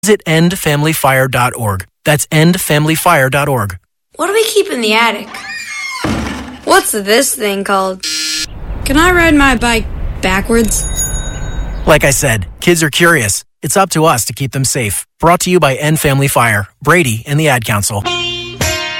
Visit endfamilyfire.org. That's endfamilyfire.org. What do we keep in the attic? What's this thing called? Can I ride my bike backwards? Like I said, kids are curious. It's up to us to keep them safe. Brought to you by End Family Fire, Brady, and the Ad Council.